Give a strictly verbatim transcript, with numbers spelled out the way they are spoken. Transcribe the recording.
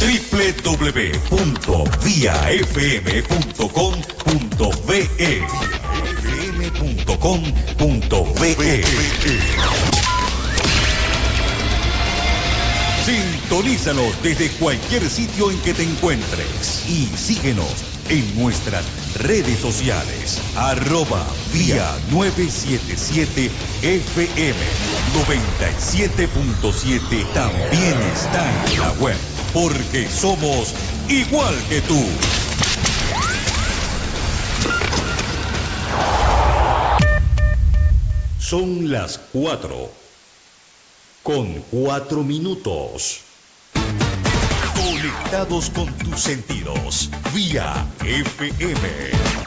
doble u doble u doble u punto vía f m punto com punto be e f m punto com punto be e. Sintonízanos desde cualquier sitio en que te encuentres y síguenos en nuestras redes sociales, arroba vía novecientos setenta y siete F M noventa y siete punto siete. También está en la web, porque somos igual que tú. Son las cuatro, con cuatro minutos. Conectados con tus sentidos, vía F M.